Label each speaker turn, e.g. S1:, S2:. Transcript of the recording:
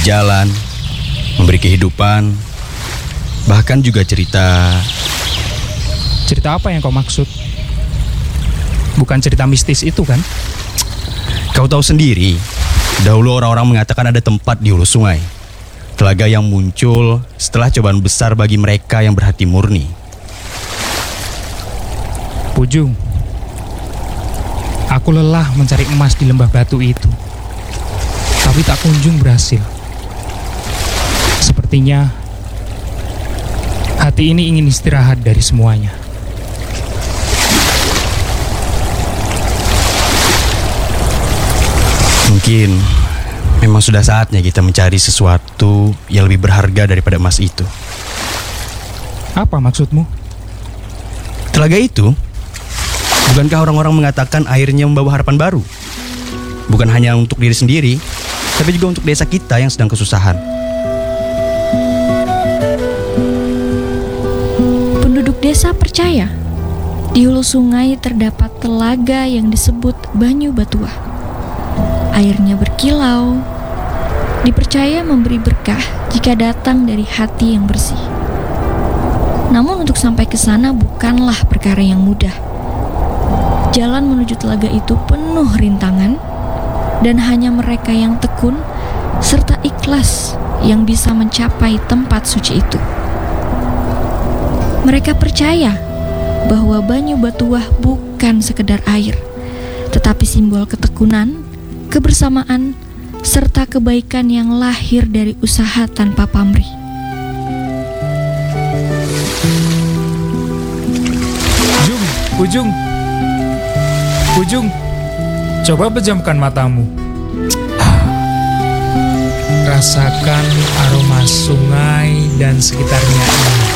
S1: jalan, memberi kehidupan, bahkan juga cerita.
S2: Cerita apa yang kau maksud? Bukan cerita mistis itu kan?
S1: Kau tahu sendiri, dahulu orang-orang mengatakan ada tempat di hulu sungai, telaga yang muncul setelah cobaan besar bagi mereka yang berhati murni.
S2: Pujung, aku lelah mencari emas di lembah batu itu, tapi tak kunjung berhasil. Sepertinya hati ini ingin istirahat dari semuanya.
S1: Mungkin memang sudah saatnya kita mencari sesuatu yang lebih berharga daripada emas itu.
S2: Apa maksudmu?
S1: Telaga itu, bukankah orang-orang mengatakan airnya membawa harapan baru? Bukan hanya untuk diri sendiri, tapi juga untuk desa kita yang sedang kesusahan.
S3: Penduduk desa percaya di hulu sungai terdapat telaga yang disebut Banyu Batuah. Airnya berkilau, dipercaya memberi berkah jika datang dari hati yang bersih. Namun untuk sampai ke sana bukanlah perkara yang mudah. Jalan menuju telaga itu penuh rintangan, dan hanya mereka yang tekun serta ikhlas yang bisa mencapai tempat suci itu. Mereka percaya bahwa Banyu Batuah bukan sekedar air, tetapi simbol ketekunan, kebersamaan, serta kebaikan yang lahir dari usaha tanpa pamrih.
S2: Pujung, coba pejamkan matamu. Rasakan aroma sungai dan sekitarnya ini.